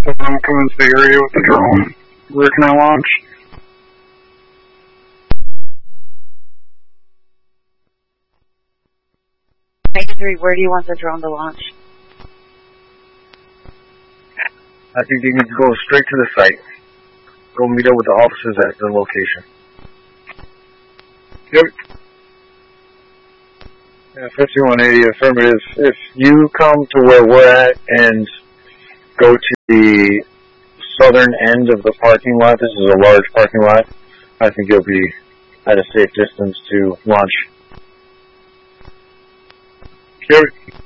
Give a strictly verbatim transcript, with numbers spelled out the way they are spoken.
So I'm coming to the area with the drone. Where can I launch? ninety-three, where do you want the drone to launch? I think you can go straight to the site. Go meet up with the officers at the location. Yep. Yeah, fifty-one eighty, affirmative. If you come to where we're at and go to the southern end of the parking lot, this is a large parking lot, I think you'll be at a safe distance to launch. Yep.